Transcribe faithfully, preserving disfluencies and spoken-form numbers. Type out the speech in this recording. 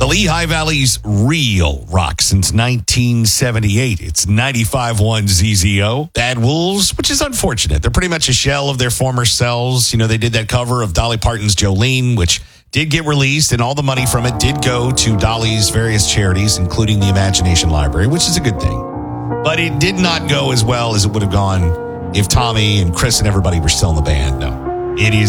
The Lehigh Valley's real rock since nineteen seventy-eight. It's ninety-five point one Z Z O. Bad Wolves, which is unfortunate. They're pretty much a shell of their former selves. You know, they did that cover of Dolly Parton's Jolene, which did get released, and all the money from it did go to Dolly's various charities, including the Imagination Library, which is a good thing. But it did not go as well as it would have gone if Tommy and Chris and everybody were still in the band. No, it is